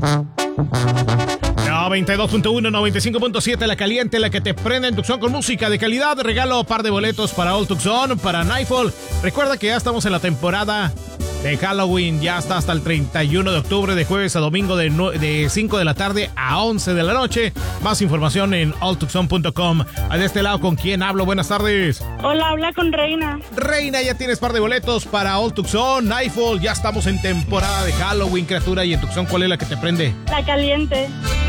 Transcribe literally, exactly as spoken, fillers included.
noventa y dos punto uno, noventa y cinco punto siete, La Caliente, la que te prende en Tucson con música de calidad. Regalo par de boletos para All Tucson, para Nightfall. Recuerda que ya estamos en la temporada de Halloween. Ya está hasta el treinta y uno de octubre, de jueves a domingo, de, no, de cinco de la tarde a once de la noche. Más información en all tucson punto com. De este lado, ¿con quién hablo? Buenas tardes. Hola, habla con Reina. Reina, ya tienes par de boletos para All Tucson, Nightfall. Ya estamos en temporada de Halloween, criatura. Y en Tucson, ¿cuál es la que te prende? La Caliente.